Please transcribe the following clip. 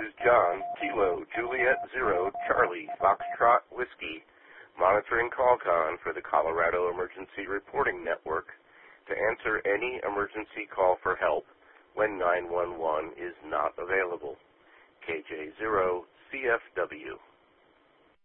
is John, Kilo, Juliet, Zero, Charlie, Foxtrot, Whiskey, monitoring CallCon for the Colorado Emergency Reporting Network to answer any emergency call for help when 911 is not available. KJ0 CFW.